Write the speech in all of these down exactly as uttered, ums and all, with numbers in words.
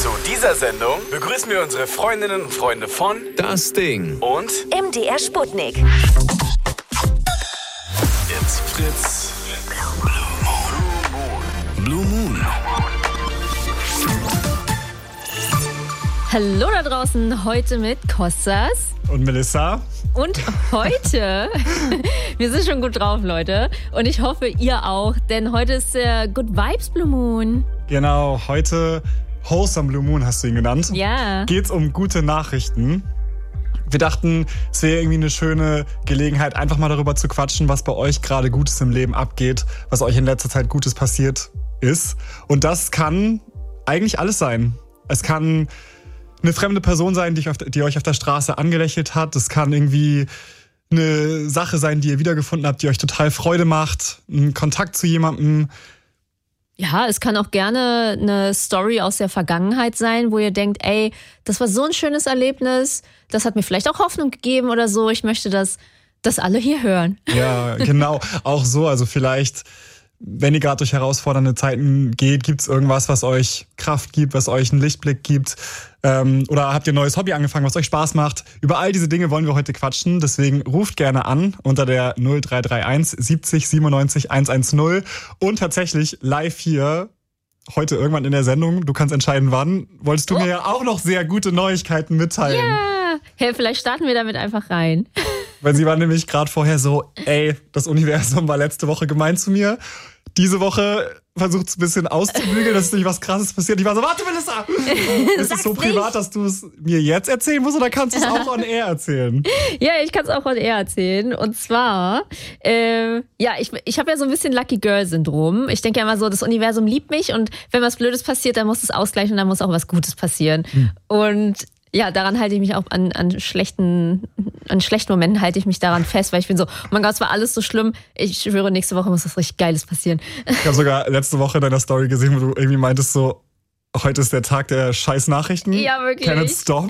Zu dieser Sendung begrüßen wir unsere Freundinnen und Freunde von Das Ding und M D R Sputnik. It's Fritz. Blue Moon. Hallo da draußen, heute mit Kostas und Melissa. Und heute, wir sind schon gut drauf, Leute. Und ich hoffe, ihr auch, denn heute ist der Good Vibes Blue Moon. Genau, heute Wholesome Blue Moon hast du ihn genannt. Ja. Geht's um gute Nachrichten. Wir dachten, es wäre irgendwie eine schöne Gelegenheit, einfach mal darüber zu quatschen, was bei euch gerade Gutes im Leben abgeht, was euch in letzter Zeit Gutes passiert ist. Und das kann eigentlich alles sein. Es kann eine fremde Person sein, die, auf, die euch auf der Straße angelächelt hat. Es kann irgendwie eine Sache sein, die ihr wiedergefunden habt, die euch total Freude macht. Ein Kontakt zu jemandem. Ja, es kann auch gerne eine Story aus der Vergangenheit sein, wo ihr denkt, ey, das war so ein schönes Erlebnis, das hat mir vielleicht auch Hoffnung gegeben oder so. Ich möchte, dass das alle hier hören. Ja, genau. Auch so, also vielleicht, wenn ihr gerade durch herausfordernde Zeiten geht, gibt es irgendwas, was euch Kraft gibt, was euch einen Lichtblick gibt? Ähm, oder habt ihr ein neues Hobby angefangen, was euch Spaß macht? Über all diese Dinge wollen wir heute quatschen. Deswegen ruft gerne an unter der null drei drei eins siebzig siebenundneunzig hundertzehn. Und tatsächlich live hier, heute irgendwann in der Sendung, du kannst entscheiden wann, wolltest du oh. mir ja auch noch sehr gute Neuigkeiten mitteilen. Ja, hey, vielleicht starten wir damit einfach rein. Weil sie war nämlich gerade vorher so, ey, das Universum war letzte Woche gemein zu mir. Diese Woche versucht es ein bisschen auszubügeln, dass nicht was Krasses passiert. Ich war so, warte Melissa, ist es so privat, nicht, dass du es mir jetzt erzählen musst oder kannst du es auch on air erzählen? Ja, ich kann es auch on air erzählen. Und zwar, äh, ja, ich, ich habe ja so ein bisschen Lucky Girl Syndrom. Ich denke ja immer so, das Universum liebt mich und wenn was Blödes passiert, dann muss es ausgleichen und dann muss auch was Gutes passieren. Hm. Und ja, daran halte ich mich auch an, an schlechten, an schlechten Momenten halte ich mich daran fest, weil ich bin so, oh mein Gott, es war alles so schlimm. Ich schwöre, nächste Woche muss was richtig Geiles passieren. Ich habe sogar letzte Woche in deiner Story gesehen, wo du irgendwie meintest so, heute ist der Tag der scheiß Nachrichten. Ja, wirklich. Can it stop?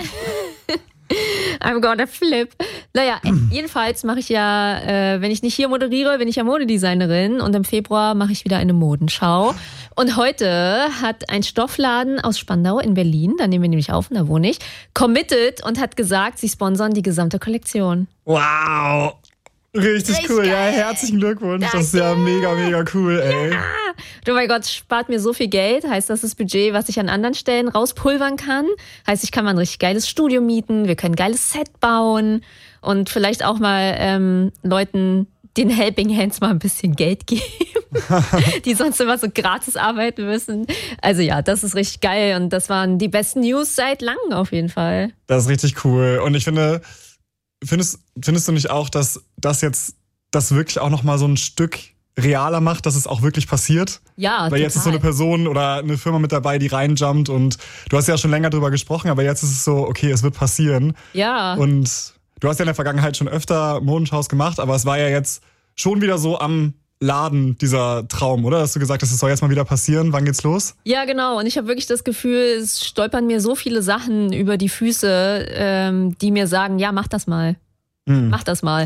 I'm gonna flip. Naja, jedenfalls mache ich ja, äh, wenn ich nicht hier moderiere, bin ich ja Modedesignerin und im Februar mache ich wieder eine Modenschau. Und heute hat ein Stoffladen aus Spandau in Berlin, da nehmen wir nämlich auf und da wohne ich, committed und hat gesagt, sie sponsern die gesamte Kollektion. Wow! Richtig, Richtig cool, geil. Ja, herzlichen Glückwunsch. Danke. Das ist ja mega, mega cool, ey. Ja. Oh mein Gott, spart mir so viel Geld. Heißt, das ist Budget, was ich an anderen Stellen rauspulvern kann. Heißt, ich kann mal ein richtig geiles Studio mieten, wir können ein geiles Set bauen und vielleicht auch mal ähm, Leuten den Helping Hands mal ein bisschen Geld geben, die sonst immer so gratis arbeiten müssen. Also ja, das ist richtig geil und das waren die besten News seit langem auf jeden Fall. Das ist richtig cool und ich finde, findest, findest du nicht auch, dass das jetzt das wirklich auch nochmal so ein Stück realer macht, dass es auch wirklich passiert? Ja, Weil total. Jetzt ist so eine Person oder eine Firma mit dabei, die reinjumpt und du hast ja schon länger drüber gesprochen, aber jetzt ist es so, okay, es wird passieren. Ja. Und du hast ja in der Vergangenheit schon öfter Modenschaus gemacht, aber es war ja jetzt schon wieder so am Laden, dieser Traum, oder? Dass du gesagt hast, es soll jetzt mal wieder passieren. Wann geht's los? Ja, genau. Und ich habe wirklich das Gefühl, es stolpern mir so viele Sachen über die Füße, ähm, die mir sagen, ja, mach das mal. Hm. Mach das mal.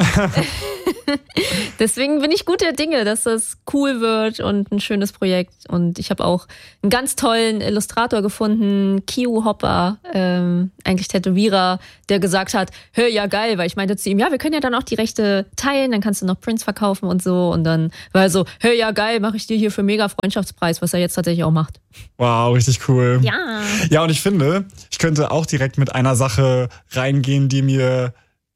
Deswegen bin ich guter Dinge, dass das cool wird und ein schönes Projekt. Und ich habe auch einen ganz tollen Illustrator gefunden, Kio Hopper, ähm, eigentlich Tätowierer, der gesagt hat, hör, ja geil, weil ich meinte zu ihm, ja, wir können ja dann auch die Rechte teilen, dann kannst du noch Prints verkaufen und so. Und dann war er so, hör, ja geil, mache ich dir hier für mega Freundschaftspreis, was er jetzt tatsächlich auch macht. Wow, richtig cool. Ja. Ja, und ich finde, ich könnte auch direkt mit einer Sache reingehen, die mir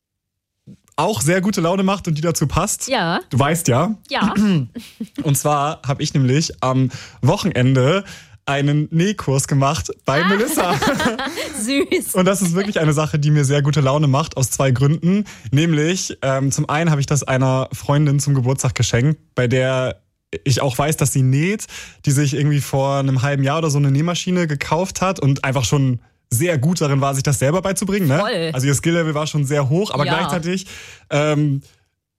auch sehr gute Laune macht und die dazu passt. Ja. Du weißt ja. Ja. Und zwar habe ich nämlich am Wochenende einen Nähkurs gemacht bei ah. Melissa. Süß. Und das ist wirklich eine Sache, die mir sehr gute Laune macht, aus zwei Gründen. Nämlich, ähm, zum einen habe ich das einer Freundin zum Geburtstag geschenkt, bei der ich auch weiß, dass sie näht, die sich irgendwie vor einem halben Jahr oder so eine Nähmaschine gekauft hat und einfach schon sehr gut darin war, sich das selber beizubringen. Ne? Voll. Also ihr Skill-Level war schon sehr hoch, aber ja. gleichzeitig ähm,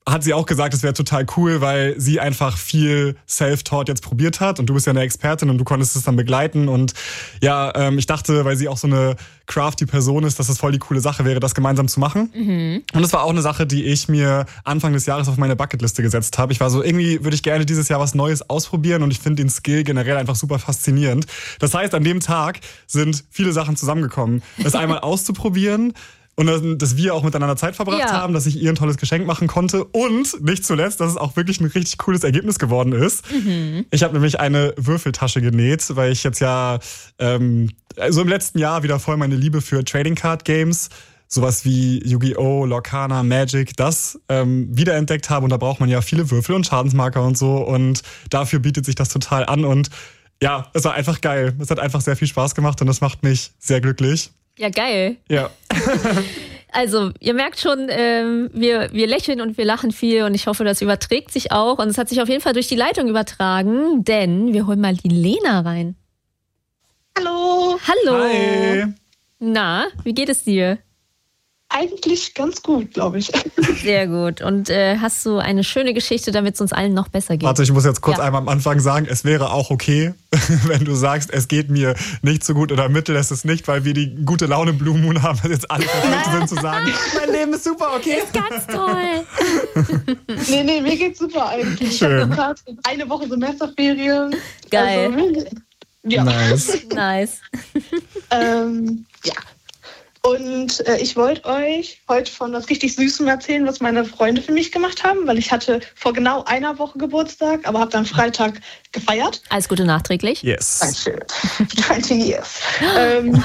hat sie auch gesagt, es wäre total cool, weil sie einfach viel Self-Taught jetzt probiert hat und du bist ja eine Expertin und du konntest es dann begleiten und ja, ähm, ich dachte, weil sie auch so eine crafty Person ist, dass das voll die coole Sache wäre, das gemeinsam zu machen. Mhm. Und das war auch eine Sache, die ich mir Anfang des Jahres auf meine Bucketliste gesetzt habe. Ich war so, irgendwie würde ich gerne dieses Jahr was Neues ausprobieren und ich finde den Skill generell einfach super faszinierend. Das heißt, an dem Tag sind viele Sachen zusammengekommen. Das einmal auszuprobieren, und dass wir auch miteinander Zeit verbracht ja. haben, dass ich ihr ein tolles Geschenk machen konnte und nicht zuletzt, dass es auch wirklich ein richtig cooles Ergebnis geworden ist. Mhm. Ich habe nämlich eine Würfeltasche genäht, weil ich jetzt ja ähm, so im letzten Jahr wieder voll meine Liebe für Trading Card Games, sowas wie Yu-Gi-Oh!, Lorcana, Magic, das ähm, wiederentdeckt habe. Und da braucht man ja viele Würfel und Schadensmarker und so. Und dafür bietet sich das total an. Und ja, es war einfach geil. Es hat einfach sehr viel Spaß gemacht und das macht mich sehr glücklich. Ja, geil. Ja. Also, ihr merkt schon, ähm, wir, wir lächeln und wir lachen viel und ich hoffe, das überträgt sich auch. Und es hat sich auf jeden Fall durch die Leitung übertragen, denn wir holen mal die Lena rein. Hallo. Hallo. Hi. Na, wie geht es dir? Eigentlich ganz gut, glaube ich. Sehr gut. Und äh, hast du eine schöne Geschichte, damit es uns allen noch besser geht? Warte, ich muss jetzt kurz ja. einmal am Anfang sagen, es wäre auch okay, wenn du sagst, es geht mir nicht so gut oder mittel, es ist nicht, weil wir die gute Laune Blue Moon haben, dass jetzt alle verpflichtet sind zu sagen, mein Leben ist super, okay. Ist ganz toll. nee, nee, mir geht's super eigentlich. Schön. Ich habe eine Woche Semesterferien. Geil. Also, ja. Nice. Nice. ähm, ja. Und äh, ich wollte euch heute von was richtig Süßem erzählen, was meine Freunde für mich gemacht haben, weil ich hatte vor genau einer Woche Geburtstag, aber habe dann Freitag gefeiert. Alles Gute nachträglich. Yes. Dankeschön. zwanzig years. ähm,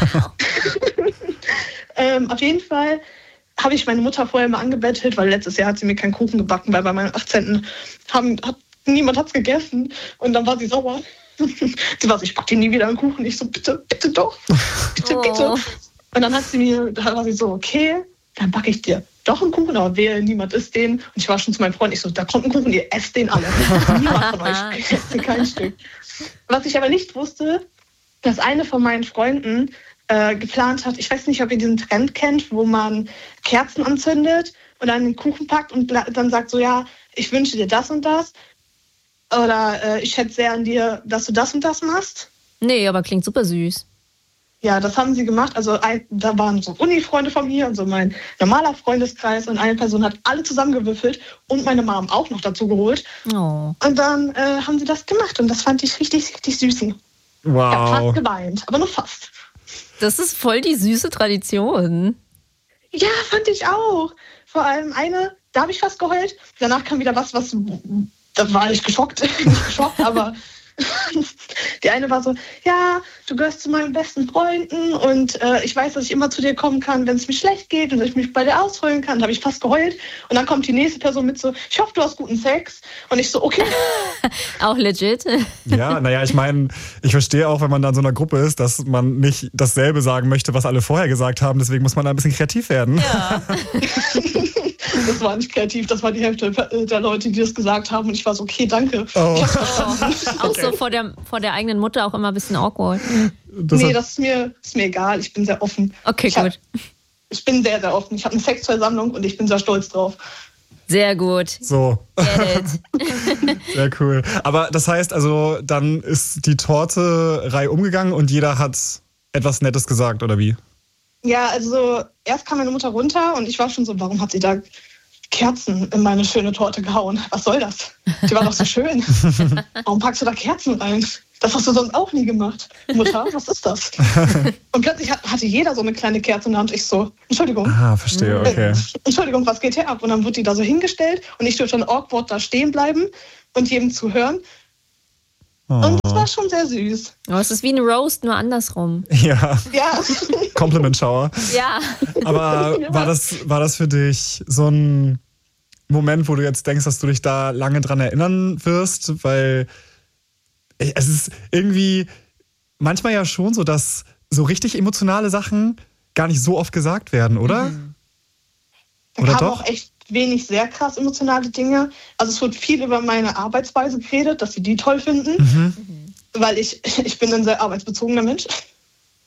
ähm, auf jeden Fall habe ich meine Mutter vorher mal angebettet, weil letztes Jahr hat sie mir keinen Kuchen gebacken, weil bei meinem achtzehnten Haben, hat, niemand hat's gegessen. Und dann war sie sauer. Sie war so, ich back dir nie wieder einen Kuchen. Ich so, bitte, bitte doch. Bitte, oh. bitte. Und dann hat sie mir, da war sie so, okay, dann backe ich dir doch einen Kuchen, aber wehe, niemand isst den. Und ich war schon zu meinem Freund, ich so, da kommt ein Kuchen, ihr esst den alle. Niemand von euch isst kein Stück. Was ich aber nicht wusste, dass eine von meinen Freunden äh, geplant hat, ich weiß nicht, ob ihr diesen Trend kennt, wo man Kerzen anzündet und dann den Kuchen packt und dann sagt so, ja, ich wünsche dir das und das. Oder äh, ich hätte sehr an dir, dass du das und das machst. Nee, aber klingt super süß. Ja, das haben sie gemacht. Also ein, da waren so Uni-Freunde von mir und so mein normaler Freundeskreis und eine Person hat alle zusammengewürfelt und meine Mom auch noch dazu geholt. Oh. Und dann äh, haben sie das gemacht und das fand ich richtig, richtig süß. Wow. Ich habe fast geweint, aber nur fast. Das ist voll die süße Tradition. Ja, fand ich auch. Vor allem eine, da habe ich fast geheult. Danach kam wieder was, was, da war ich geschockt. Nicht geschockt, aber die eine war so, ja, du gehörst zu meinen besten Freunden und äh, ich weiß, dass ich immer zu dir kommen kann, wenn es mir schlecht geht und dass ich mich bei dir ausholen kann. Da habe ich fast geheult. Und dann kommt die nächste Person mit so, ich hoffe, du hast guten Sex. Und ich so, okay. Auch legit. Ja, naja, ich meine, ich verstehe auch, wenn man da in so einer Gruppe ist, dass man nicht dasselbe sagen möchte, was alle vorher gesagt haben. Deswegen muss man da ein bisschen kreativ werden. Ja. Das war nicht kreativ, das war die Hälfte der Leute, die das gesagt haben. Und ich war so, okay, danke. Oh. Ich hab's verstanden. Auch so vor der, vor der eigenen Mutter auch immer ein bisschen awkward. Das nee, hat, das ist mir, ist mir egal. Ich bin sehr offen. Okay, ich gut. Hab, ich bin sehr, sehr offen. Ich habe eine Sexversammlung und ich bin sehr stolz drauf. Sehr gut. so. Get it. Sehr cool. Aber das heißt also, dann ist die Torte-Reihe umgegangen und jeder hat etwas Nettes gesagt, oder wie? Ja, also erst kam meine Mutter runter und ich war schon so, warum hat sie da Kerzen in meine schöne Torte gehauen? Was soll das? Die war doch so schön. Warum packst du da Kerzen rein? Das hast du sonst auch nie gemacht. Mutter, was ist das? Und plötzlich hatte jeder so eine kleine Kerze in der Hand. Ich so, Entschuldigung. Ah, verstehe, okay. Äh, Entschuldigung, was geht hier ab? Und dann wurde die da so hingestellt und ich durfte dann awkward da stehen bleiben und jedem zuhören. Oh. Und das war schon sehr süß. Oh, es ist wie ein Roast, nur andersrum. Ja, Ja. Compliment-Shower. Ja. Aber Ja. war das, war das für dich so ein Moment, wo du jetzt denkst, dass du dich da lange dran erinnern wirst? Weil es ist irgendwie manchmal ja schon so, dass so richtig emotionale Sachen gar nicht so oft gesagt werden, oder? Mhm. Oder Da kamen doch? auch echt wenig sehr krass emotionale Dinge. Also es wird viel über meine Arbeitsweise geredet, dass sie die toll finden. Mhm. Weil ich, ich bin ein sehr arbeitsbezogener Mensch.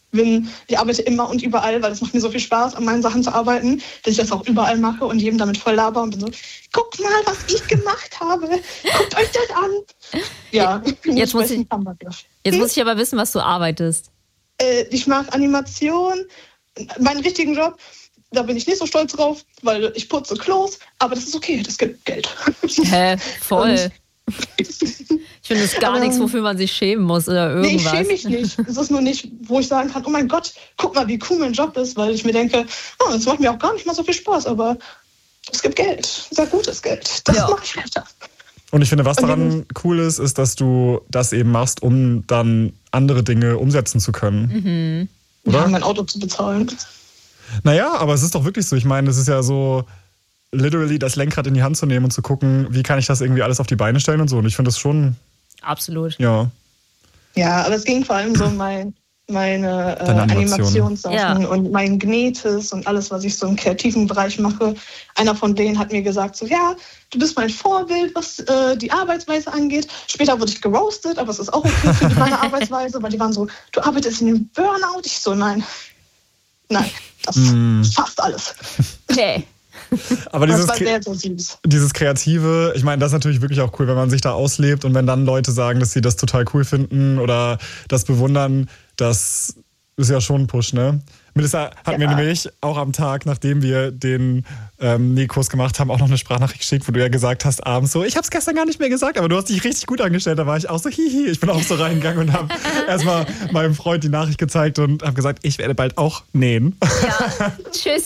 bin, ich arbeite immer und überall, weil es macht mir so viel Spaß, an meinen Sachen zu arbeiten, dass ich das auch überall mache und jedem damit voll laber und bin so, guckt mal, was ich gemacht habe. Guckt euch das an. Ja, jetzt muss ich, jetzt hm? muss ich aber wissen, was du arbeitest. Äh, ich mache Animation, meinen richtigen Job. Da bin ich nicht so stolz drauf, weil ich putze Klos, aber das ist okay, das gibt Geld. Hä, voll. Ich finde, das ist gar ähm, nichts, wofür man sich schämen muss oder irgendwas. Nee, ich schäme mich nicht. Es ist nur nicht, wo ich sagen kann, oh mein Gott, guck mal, wie cool mein Job ist, weil ich mir denke, oh, das macht mir auch gar nicht mal so viel Spaß, aber es gibt Geld, sehr gutes Geld. Das ja. mache ich weiter. Und ich finde, was daran cool ist, ist, dass du das eben machst, um dann andere Dinge umsetzen zu können. Mhm. Oder? Ja, mein Auto zu bezahlen. Naja, aber es ist doch wirklich so. Ich meine, es ist ja so, literally das Lenkrad in die Hand zu nehmen und zu gucken, wie kann ich das irgendwie alles auf die Beine stellen und so. Und ich finde das schon... Absolut. Ja. Ja, aber es ging vor allem so um mein, meine äh, Animationssachen ja. und mein Gnetes und alles, was ich so im kreativen Bereich mache. Einer von denen hat mir gesagt, so ja, du bist mein Vorbild, was äh, die Arbeitsweise angeht. Später wurde ich geroastet, aber es ist auch okay für meine Arbeitsweise, weil die waren so, du arbeitest in dem Burnout. Ich so, nein, nein, das mm. fast alles. Okay. Aber dieses, das war sehr, sehr süß. Dieses Kreative, ich meine, das ist natürlich wirklich auch cool, wenn man sich da auslebt und wenn dann Leute sagen, dass sie das total cool finden oder das bewundern, das ist ja schon ein Push, ne? Melissa hat ja. mir nämlich auch am Tag, nachdem wir den ähm, Nähkurs gemacht haben, auch noch eine Sprachnachricht geschickt, wo du ja gesagt hast abends so, ich hab's gestern gar nicht mehr gesagt, aber du hast dich richtig gut angestellt. Da war ich auch so, hihi. Ich bin auch so reingegangen und habe erstmal meinem Freund die Nachricht gezeigt und habe gesagt, ich werde bald auch nähen. Ja, tschüss.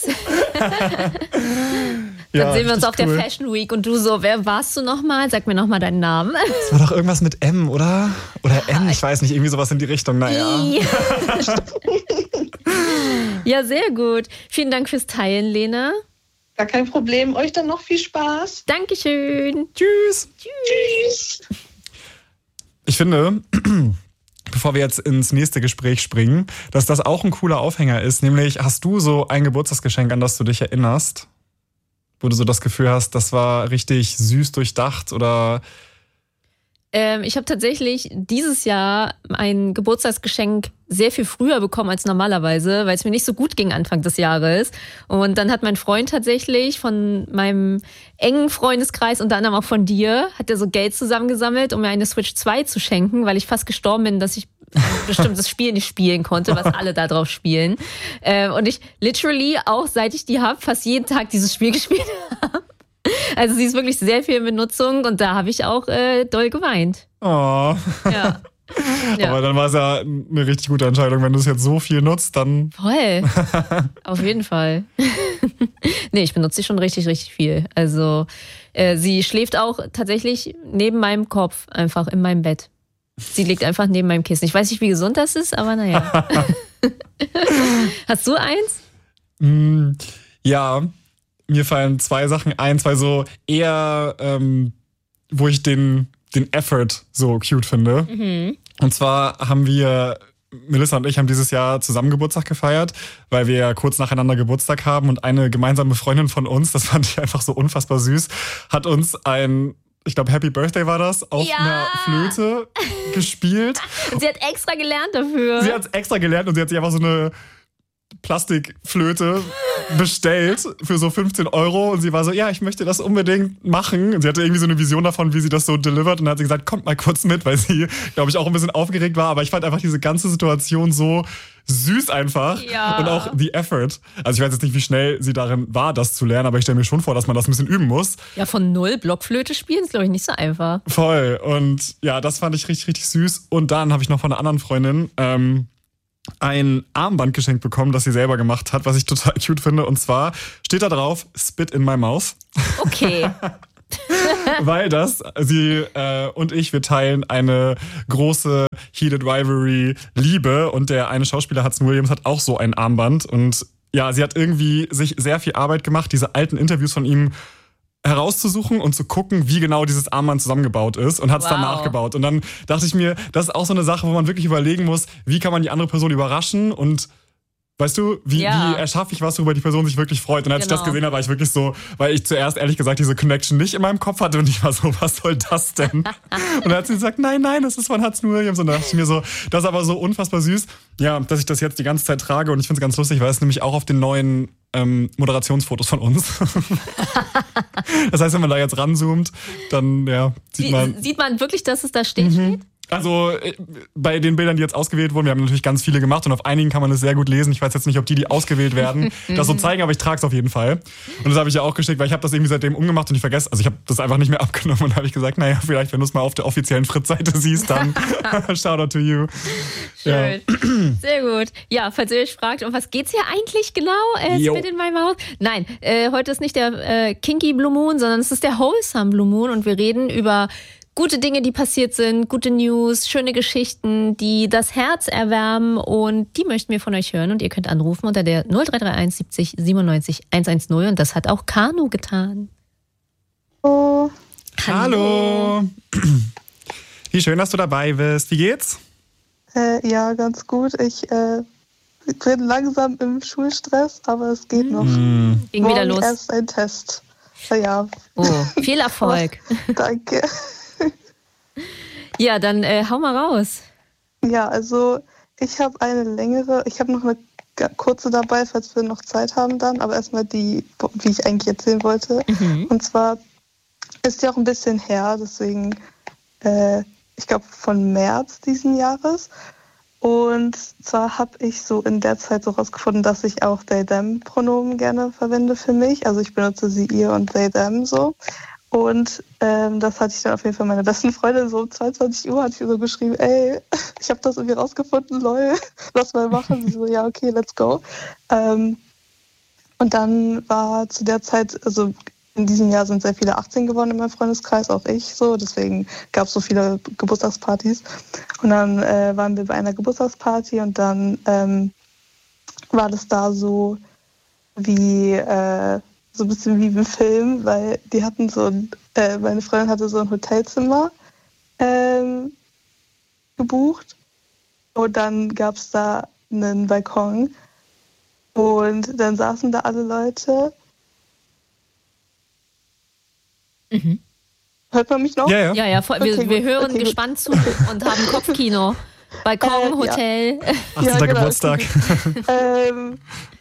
Dann ja, sehen wir uns auf cool. der Fashion Week und du so, wer warst du nochmal? Sag mir nochmal deinen Namen. Das war doch irgendwas mit M, oder? Oder N, ich weiß nicht, irgendwie sowas in die Richtung, naja. Ja, sehr gut. Vielen Dank fürs Teilen, Lena. Gar kein Problem. Euch dann noch viel Spaß. Dankeschön. Tschüss. Tschüss. Ich finde, bevor wir jetzt ins nächste Gespräch springen, dass das auch ein cooler Aufhänger ist. Nämlich, hast du so ein Geburtstagsgeschenk, an das du dich erinnerst? Wo du so das Gefühl hast, das war richtig süß durchdacht oder... Ähm, ich habe tatsächlich dieses Jahr ein Geburtstagsgeschenk sehr viel früher bekommen als normalerweise, weil es mir nicht so gut ging Anfang des Jahres. Und dann hat mein Freund tatsächlich von meinem engen Freundeskreis, unter anderem auch von dir, hat er so Geld zusammengesammelt, um mir eine Switch zwei zu schenken, weil ich fast gestorben bin, dass ich ein bestimmtes Spiel nicht spielen konnte, was alle da drauf spielen. Ähm, und ich literally auch, seit ich die habe, fast jeden Tag dieses Spiel gespielt habe. Also sie ist wirklich sehr viel in Benutzung und da habe ich auch äh, doll geweint. Oh. Ja. Ja. Aber dann war es ja eine richtig gute Entscheidung. Wenn du es jetzt so viel nutzt, dann... Voll. Auf jeden Fall. Nee, ich benutze sie schon richtig, richtig viel. Also äh, sie schläft auch tatsächlich neben meinem Kopf, einfach in meinem Bett. Sie liegt einfach neben meinem Kissen. Ich weiß nicht, wie gesund das ist, aber naja. Hast du eins? Mm, ja, mir fallen zwei Sachen ein. Zwei so eher, ähm, wo ich den, den Effort so cute finde. Mhm. Und zwar haben wir, Melissa und ich haben dieses Jahr zusammen Geburtstag gefeiert, weil wir ja kurz nacheinander Geburtstag haben und eine gemeinsame Freundin von uns, das fand ich einfach so unfassbar süß, hat uns ein... Ich glaube, Happy Birthday war das, auf ja. einer Flöte gespielt. Und sie hat extra gelernt dafür. Sie hat extra gelernt und sie hat sich einfach so eine Plastikflöte bestellt für so fünfzehn Euro. Und sie war so, ja, ich möchte das unbedingt machen. Und sie hatte irgendwie so eine Vision davon, wie sie das so delivert. Und dann hat sie gesagt, kommt mal kurz mit, weil sie, glaube ich, auch ein bisschen aufgeregt war. Aber ich fand einfach diese ganze Situation so süß einfach. Ja. Und auch the effort. Also ich weiß jetzt nicht, wie schnell sie darin war, das zu lernen, aber ich stelle mir schon vor, dass man das ein bisschen üben muss. Ja, von null Blockflöte spielen ist, glaube ich, nicht so einfach. Voll. Und ja, das fand ich richtig, richtig süß. Und dann habe ich noch von einer anderen Freundin ähm, ein Armband geschenkt bekommen, das sie selber gemacht hat, was ich total cute finde. Und zwar steht da drauf, Spit in my mouth. Okay. Weil das, sie äh, und ich, wir teilen eine große Heated Rivalry Liebe und der eine Schauspieler, Hudson Williams, hat auch so ein Armband und ja, sie hat irgendwie sich sehr viel Arbeit gemacht, diese alten Interviews von ihm herauszusuchen und zu gucken, wie genau dieses Armband zusammengebaut ist und hat es wow. dann nachgebaut. Und dann dachte ich mir, das ist auch so eine Sache, wo man wirklich überlegen muss, wie kann man die andere Person überraschen und Weißt du, wie, Ja. wie erschaffe ich was, worüber die Person sich wirklich freut? Und als Genau. ich das gesehen habe, war ich wirklich so, weil ich zuerst ehrlich gesagt diese Connection nicht in meinem Kopf hatte und ich war so, was soll das denn? Und dann hat sie gesagt, nein, nein, das ist von Hudson Williams. Und dann dachte ich mir so, das ist aber so unfassbar süß, ja, dass ich das jetzt die ganze Zeit trage. Und ich finde es ganz lustig, weil es nämlich auch auf den neuen ähm, Moderationsfotos von uns. Das heißt, wenn man da jetzt ranzoomt, dann ja, sieht Sie, man. sieht man wirklich, dass es da steht? Mhm. steht? Also äh, bei den Bildern, die jetzt ausgewählt wurden, wir haben natürlich ganz viele gemacht und auf einigen kann man es sehr gut lesen. Ich weiß jetzt nicht, ob die, die ausgewählt werden, das so zeigen, aber ich trage es auf jeden Fall. Und das habe ich ja auch geschickt, weil ich habe das irgendwie seitdem umgemacht und ich vergesse, also ich habe das einfach nicht mehr abgenommen und habe ich gesagt, naja, vielleicht, wenn du es mal auf der offiziellen Fritz-Seite siehst, dann Shoutout to you. Schön. Ja. Sehr gut. Ja, falls ihr euch fragt, um was geht's hier eigentlich genau äh, Jo. mit in meinem Haus? Nein, äh, heute ist nicht der äh, Kinky Blue Moon, sondern es ist der Wholesome Blue Moon und wir reden über gute Dinge, die passiert sind, gute News, schöne Geschichten, die das Herz erwärmen und die möchten wir von euch hören und ihr könnt anrufen unter der null drei drei eins siebzig siebenundneunzig hundertzehn und das hat auch Kanu getan. Oh, Hallo. Wie schön, dass du dabei bist. Wie geht's? äh, ja, ganz gut. Ich äh, bin langsam im Schulstress, aber es geht noch. Hm. Ging wieder Morgen los. erst ein Test. Ja, ja. Oh, viel Erfolg. Danke. Ja, dann äh, hau mal raus. Ja, also ich habe eine längere, ich habe noch eine ga- kurze dabei, falls wir noch Zeit haben dann, aber erstmal die, wie ich eigentlich erzählen wollte. Mhm. Und zwar ist ja auch ein bisschen her, deswegen, äh, ich glaube von März diesen Jahres. Und zwar habe ich so in der Zeit so rausgefunden, dass ich auch they-them-Pronomen gerne verwende für mich. Also ich benutze sie, ihr und they-them so. Und ähm, das hatte ich dann auf jeden Fall meiner besten Freundin so um zweiundzwanzig Uhr hatte ich ihr so geschrieben, ey, ich habe das irgendwie rausgefunden, lol, lass mal machen. Sie so, ja, okay, let's go. Ähm, und dann war zu der Zeit, also in diesem Jahr sind sehr viele achtzehn geworden in meinem Freundeskreis, auch ich so, deswegen gab es so viele Geburtstagspartys. Und dann äh, waren wir bei einer Geburtstagsparty und dann ähm, war das da so wie... Äh, so ein bisschen wie im Film, weil die hatten so ein, äh, meine Freundin hatte so ein Hotelzimmer ähm, gebucht und dann gab es da einen Balkon und dann saßen da alle Leute. Mhm. Hört man mich noch? Ja, ja. Ja, ja, voll, wir, Okay, wir gut. hören Okay, gut. gespannt zu und haben Kopfkino. Balkon, Äh, ja. Hotel. achtzehnten Ja, genau. Geburtstag. ähm,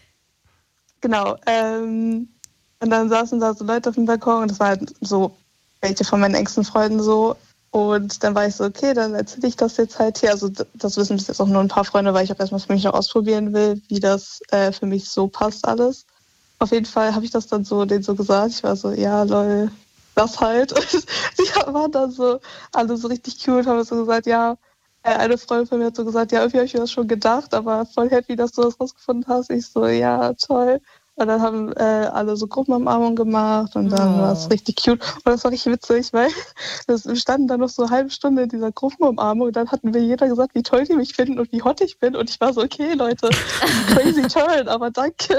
genau. Ähm, und dann saßen da so Leute auf dem Balkon und das war halt so welche von meinen engsten Freunden so. Und dann war ich so, okay, dann erzähle ich das jetzt halt hier. Also das wissen bis jetzt auch nur ein paar Freunde, weil ich auch erstmal für mich noch ausprobieren will, wie das äh, für mich so passt alles. Auf jeden Fall habe ich das dann so denen so gesagt. Ich war so, ja, lol, das halt. Und die waren dann so alle so richtig cute, haben so gesagt, ja, äh, eine Freundin von mir hat so gesagt, ja, irgendwie habe ich mir das schon gedacht, aber voll happy, dass du das rausgefunden hast. Ich so, ja, toll. Und dann haben äh, alle so Gruppenumarmungen gemacht und dann Oh. war es richtig cute. Und das war richtig witzig, weil das, wir standen dann noch so eine halbe Stunde in dieser Gruppenumarmung und dann hatten wir jeder gesagt, wie toll die mich finden und wie hot ich bin. Und ich war so, okay, Leute, crazy turn, aber danke.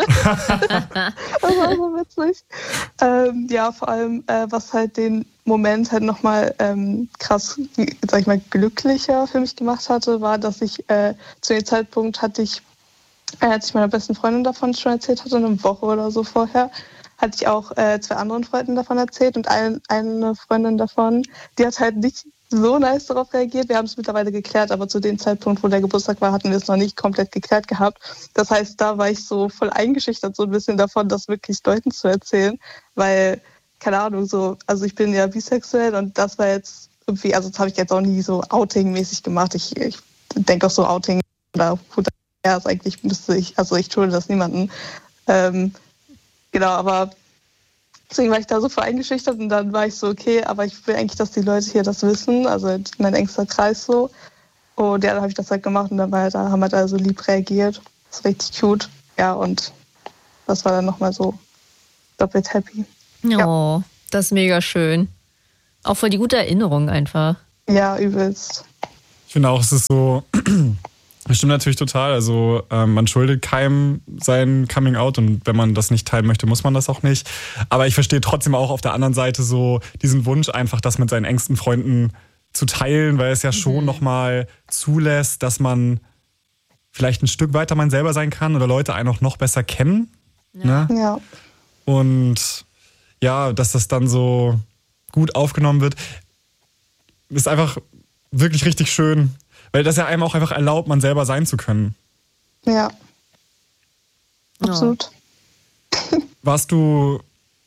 Das war so witzig. Ähm, ja, vor allem, äh, was halt den Moment halt nochmal ähm, krass, sag ich mal, glücklicher für mich gemacht hatte, war, dass ich äh, zu dem Zeitpunkt hatte ich als ich meiner besten Freundin davon schon erzählt hatte, eine Woche oder so vorher, hatte ich auch äh, zwei anderen Freunden davon erzählt und ein, eine Freundin davon, die hat halt nicht so nice darauf reagiert. Wir haben es mittlerweile geklärt, aber zu dem Zeitpunkt, wo der Geburtstag war, hatten wir es noch nicht komplett geklärt gehabt. Das heißt, da war ich so voll eingeschüchtert, so ein bisschen davon, das wirklich Leuten zu erzählen, weil, keine Ahnung, so, also ich bin ja bisexuell und das war jetzt irgendwie, also das habe ich jetzt auch nie so Outing-mäßig gemacht. Ich, ich denke auch so Outing oder ja, ist eigentlich müsste ich, also ich schulde das niemandem. Ähm, genau, aber deswegen war ich da so voll eingeschüchtert und dann war ich so, okay, aber ich will eigentlich, dass die Leute hier das wissen, also mein engster Kreis so. Und ja, dann habe ich das halt gemacht und dann war halt, da haben halt alle so lieb reagiert. Das ist richtig cute. Ja, und das war dann nochmal so doppelt happy. Oh, das ist mega schön. Auch voll die gute Erinnerung einfach. Ja, übelst. Ich finde auch, es ist so, das stimmt natürlich total. Also ähm, man schuldet keinem sein Coming Out und wenn man das nicht teilen möchte, muss man das auch nicht. Aber ich verstehe trotzdem auch auf der anderen Seite so diesen Wunsch einfach, das mit seinen engsten Freunden zu teilen, weil es ja schon Mhm. nochmal zulässt, dass man vielleicht ein Stück weiter man selber sein kann oder Leute einen auch noch besser kennen. Ja. Ne? Ja. Und ja, dass das dann so gut aufgenommen wird, ist einfach wirklich richtig schön, weil das ja einem auch einfach erlaubt, man selber sein zu können. Ja. Absolut. Warst du,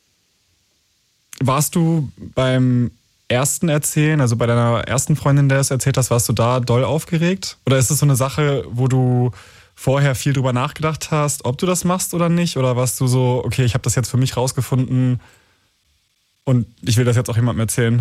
warst du beim ersten Erzählen, also bei deiner ersten Freundin, der es erzählt hast, warst du da doll aufgeregt? Oder ist es so eine Sache, wo du vorher viel drüber nachgedacht hast, ob du das machst oder nicht? Oder warst du so, okay, ich habe das jetzt für mich rausgefunden und ich will das jetzt auch jemandem erzählen?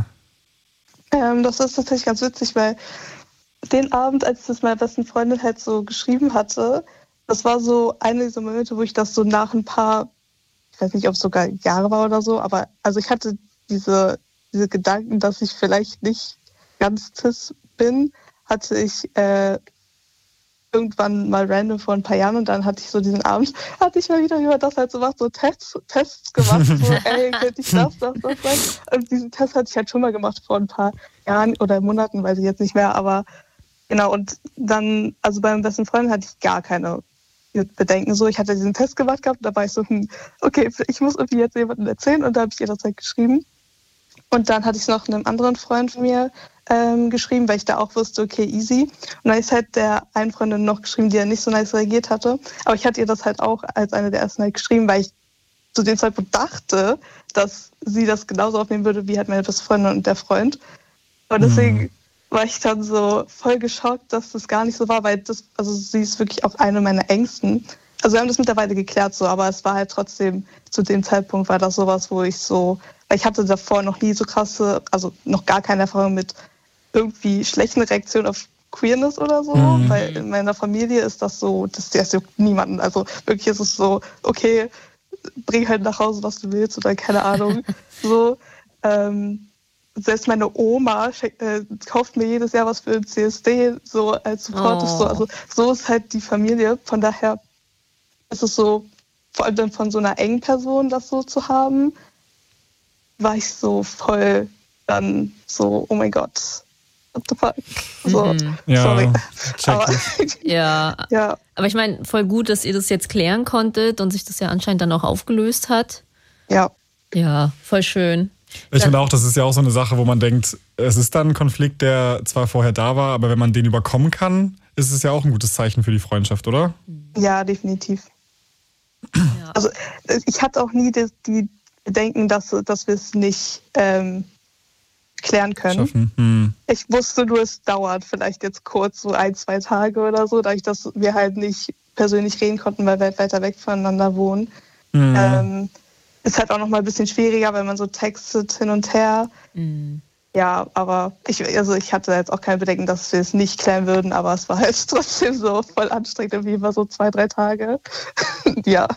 Ähm, das ist tatsächlich ganz witzig, weil den Abend, als ich das meiner besten Freundin halt so geschrieben hatte, das war so eine dieser Momente, wo ich das so nach ein paar, ich weiß nicht, ob es sogar Jahre war oder so, aber also ich hatte diese, diese Gedanken, dass ich vielleicht nicht ganz cis bin, hatte ich äh, irgendwann mal random vor ein paar Jahren und dann hatte ich so diesen Abend, hatte ich mal wieder, wie man das halt so macht, so Tests, Tests gemacht, so ey, könnte ich das, das, das sein? Und diesen Test hatte ich halt schon mal gemacht vor ein paar Jahren oder Monaten, weiß ich jetzt nicht mehr, aber genau, und dann, also bei meinem besten Freund hatte ich gar keine Bedenken, so, ich hatte diesen Test gemacht gehabt, da war ich so, hm, okay, ich muss irgendwie jetzt jemandem erzählen und da habe ich ihr das halt geschrieben. Und dann hatte ich es noch einem anderen Freund von mir ähm, geschrieben, weil ich da auch wusste, okay, easy. Und dann habe ich halt der einen Freundin noch geschrieben, die ja nicht so nice reagiert hatte. Aber ich hatte ihr das halt auch als eine der ersten halt geschrieben, weil ich zu dem Zeitpunkt dachte, dass sie das genauso aufnehmen würde, wie halt meine beste Freundin und der Freund. Und deswegen mhm. war ich dann so voll geschockt, dass das gar nicht so war, weil das, also sie ist wirklich auch eine meiner Ängsten. Also wir haben das mittlerweile geklärt so, aber es war halt trotzdem, zu dem Zeitpunkt war das sowas, wo ich so, weil ich hatte davor noch nie so krasse, also noch gar keine Erfahrung mit irgendwie schlechten Reaktionen auf Queerness oder so, mhm. weil in meiner Familie ist das so, das, das juckt niemanden. Also wirklich ist es so, okay, bring halt nach Hause, was du willst oder keine Ahnung. so, ähm, selbst meine Oma äh, kauft mir jedes Jahr was für den C S D, so als Support. Oh. So. Also so ist halt die Familie. Von daher ist es so, vor allem dann von so einer engen Person das so zu haben, war ich so voll dann so, oh mein Gott, what the fuck? So, mhm. ja, sorry. Aber, ja. ja. Aber ich meine, voll gut, dass ihr das jetzt klären konntet und sich das ja anscheinend dann auch aufgelöst hat. Ja. Ja, voll schön. Ich finde auch, das ist ja auch so eine Sache, wo man denkt, es ist dann ein Konflikt, der zwar vorher da war, aber wenn man den überkommen kann, ist es ja auch ein gutes Zeichen für die Freundschaft, oder? Ja, definitiv. Ja. Also ich hatte auch nie die, die Bedenken, dass, dass wir es nicht ähm, klären können. Hm. Ich wusste nur, es dauert vielleicht jetzt kurz, so ein, zwei Tage oder so, dadurch, dass wir halt nicht persönlich reden konnten, weil wir halt weiter weg voneinander wohnen. Hm. Ähm, ist halt auch noch mal ein bisschen schwieriger, wenn man so textet hin und her. Mhm. Ja, aber ich, also ich hatte jetzt auch keine Bedenken, dass wir es nicht klären würden, aber es war halt trotzdem so voll anstrengend, irgendwie immer so zwei, drei Tage. ja.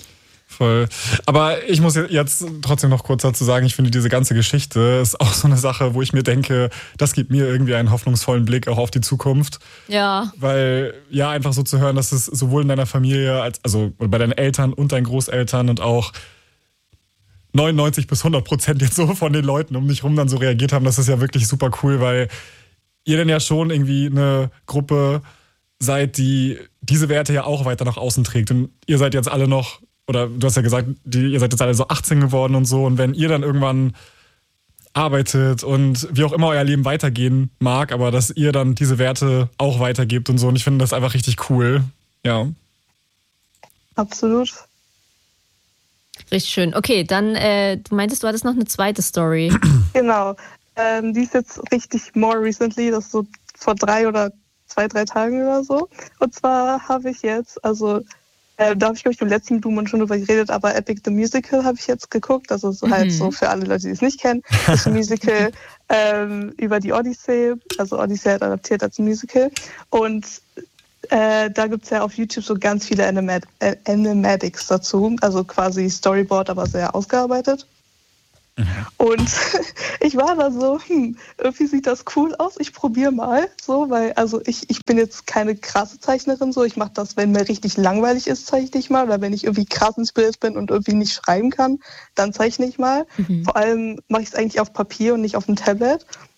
Voll. Aber ich muss jetzt trotzdem noch kurz dazu sagen, ich finde, diese ganze Geschichte ist auch so eine Sache, wo ich mir denke, das gibt mir irgendwie einen hoffnungsvollen Blick auch auf die Zukunft. Ja. Weil, ja, einfach so zu hören, dass es sowohl in deiner Familie, als also bei deinen Eltern und deinen Großeltern und auch neunundneunzig bis hundert Prozent jetzt so von den Leuten um dich rum dann so reagiert haben, das ist ja wirklich super cool, weil ihr dann ja schon irgendwie eine Gruppe seid, die diese Werte ja auch weiter nach außen trägt. Und ihr seid jetzt alle noch, oder du hast ja gesagt, die, ihr seid jetzt alle so achtzehn geworden und so. Und wenn ihr dann irgendwann arbeitet und wie auch immer euer Leben weitergehen mag, aber dass ihr dann diese Werte auch weitergebt und so. Und ich finde das einfach richtig cool. Ja. Absolut. Richtig schön. Okay, dann, äh, du meintest, du hattest noch eine zweite Story. Genau. Ähm, die ist jetzt richtig more recently, das ist so vor drei oder zwei, drei Tagen oder so. Und zwar habe ich jetzt, also äh, da habe ich, glaube ich, im letzten Blumen schon drüber geredet, aber Epic the Musical habe ich jetzt geguckt. Also so mhm. halt so für alle Leute, die es nicht kennen. Das ist ein Musical ähm, über die Odyssey. Also Odyssey hat adaptiert als Musical. Und Äh, da gibt es ja auf YouTube so ganz viele Animat- äh, Animatics dazu, also quasi Storyboard, aber sehr ausgearbeitet. Mhm. Und ich war da so, hm, irgendwie sieht das cool aus, ich probiere mal, so, weil also ich, ich bin jetzt keine krasse Zeichnerin, so, ich mache das, wenn mir richtig langweilig ist, zeichne ich mal, oder wenn ich irgendwie krass inspiriert bin und irgendwie nicht schreiben kann, dann zeichne ich mal. Mhm. Vor allem mache ich es eigentlich auf Papier und nicht auf dem Tablet.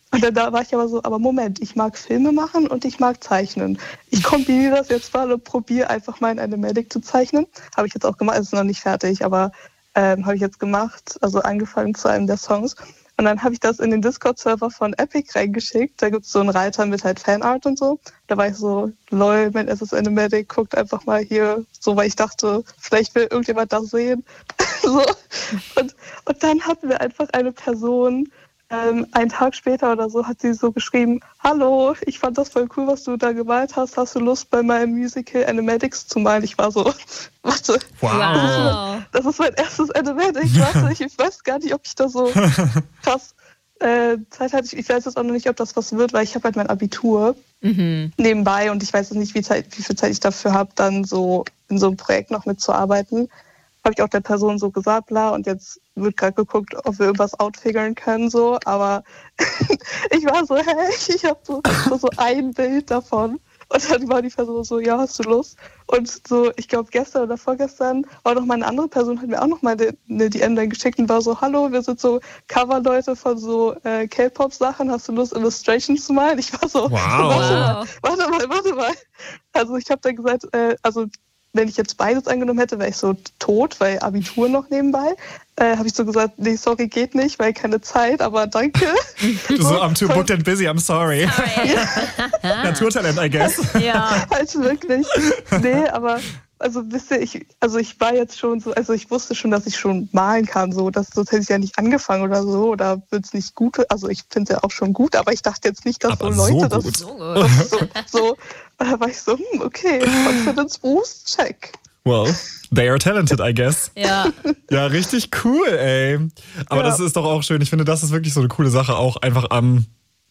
Und dann da war ich aber so, aber Moment, ich mag Filme machen und ich mag zeichnen. Ich kombiniere das jetzt mal und probiere einfach mal in Animatic zu zeichnen. Habe ich jetzt auch gemacht, es ist noch nicht fertig, aber ähm, habe ich jetzt gemacht, also angefangen zu einem der Songs. Und dann habe ich das in den Discord-Server von Epic reingeschickt. Da gibt es so einen Reiter mit halt Fanart und so. Da war ich so, lol, mein erstes Animatic, guckt einfach mal hier. So, weil ich dachte, vielleicht will irgendjemand das sehen. so. und, und dann hatten wir einfach eine Person, ähm, einen Tag später oder so, hat sie so geschrieben, hallo, ich fand das voll cool, was du da gemalt hast. Hast du Lust, bei meinem Musical Animatics zu malen? Ich war so, warte, Wow. das, ist mein, das ist mein erstes Animatic. Warte, ich weiß gar nicht, ob ich da so krass äh, Zeit hatte. Ich weiß jetzt auch noch nicht, ob das was wird, weil ich habe halt mein Abitur mhm. nebenbei und ich weiß jetzt nicht, wie, Zeit, wie viel Zeit ich dafür habe, dann so in so einem Projekt noch mitzuarbeiten. Habe ich auch der Person so gesagt, bla, und jetzt wird gerade geguckt, ob wir irgendwas outfiguren können, so, aber ich war so, hey, ich habe so, so, so ein Bild davon und dann war die Person so, ja, hast du Lust? Und so, ich glaube, gestern oder vorgestern war noch mal eine andere Person, hat mir auch noch mal eine D M dann geschickt und war so, hallo, wir sind so Coverleute von so äh, K-Pop-Sachen, hast du Lust, Illustrations zu malen? Ich war so, wow. warte mal, warte mal, warte mal. Also ich habe dann gesagt, äh, also wenn ich jetzt beides angenommen hätte, wäre ich so tot, weil Abitur noch nebenbei. Äh, habe ich so gesagt, nee, sorry, geht nicht, weil keine Zeit, aber danke. Du so, I'm too booked and busy, I'm sorry. sorry. Naturtalent, I guess. Ja. Also wirklich. Nee, aber also wisst ihr, ich, also ich war jetzt schon so, also ich wusste schon, dass ich schon malen kann, so, das, sonst hätte ich ja nicht angefangen oder so, oder wird es nicht gut, also ich finde es ja auch schon gut, aber ich dachte jetzt nicht, dass aber so Leute so das so, das so, so, da war ich so, hm, okay, Confidence Boost, check. Well, they are talented, I guess. Ja. Ja, richtig cool, ey. Aber ja. Das ist doch auch schön, ich finde, das ist wirklich so eine coole Sache, auch einfach am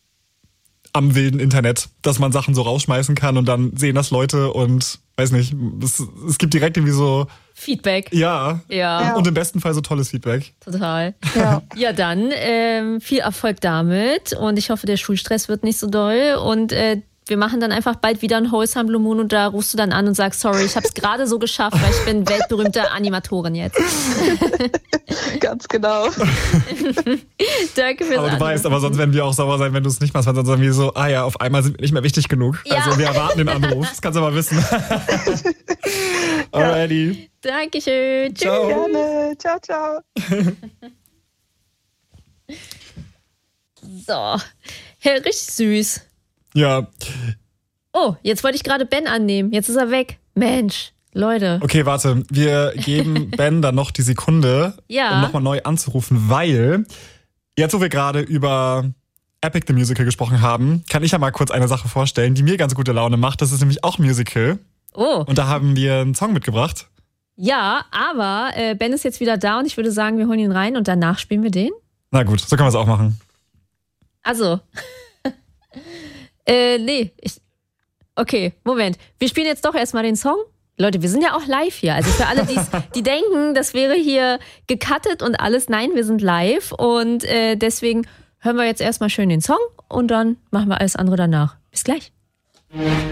am wilden Internet, dass man Sachen so rausschmeißen kann und dann sehen das Leute und weiß nicht, es, es gibt direkt irgendwie so Feedback. Ja. Ja. Und im besten Fall so tolles Feedback. Total. Ja, ja dann ähm, viel Erfolg damit und ich hoffe, der Schulstress wird nicht so doll und äh, wir machen dann einfach bald wieder ein Wholesome Blue Moon und da rufst du dann an und sagst, sorry, ich habe es gerade so geschafft, weil ich bin weltberühmte Animatorin jetzt. Ganz genau. Danke fürs Aber du weißt, aber sonst werden wir auch sauer sein, wenn du es nicht machst, weil sonst sagen wir so, ah ja, auf einmal sind wir nicht mehr wichtig genug. Ja. Also wir erwarten den Anruf, das kannst du aber wissen. Alrighty. Dankeschön. Tschüss. Ciao. Gerne. Ciao, ciao. So, ja, richtig süß. Ja. Oh, jetzt wollte ich gerade Ben annehmen. Jetzt ist er weg. Mensch, Leute. Okay, warte. Wir geben Ben dann noch die Sekunde, ja. um nochmal neu anzurufen, weil jetzt, wo wir gerade über Epic the Musical gesprochen haben, kann ich ja mal kurz eine Sache vorstellen, die mir ganz gute Laune macht. Das ist nämlich auch ein Musical. Oh. Und da haben wir einen Song mitgebracht. Ja, aber äh, Ben ist jetzt wieder da und ich würde sagen, wir holen ihn rein und danach spielen wir den. Na gut, so können wir es auch machen. Also. Äh, nee, ich. Okay, Moment. Wir spielen jetzt doch erstmal den Song. Leute, wir sind ja auch live hier. Also für alle, die denken, das wäre hier gecuttet und alles. Nein, wir sind live. Und äh, deswegen hören wir jetzt erstmal schön den Song und dann machen wir alles andere danach. Bis gleich.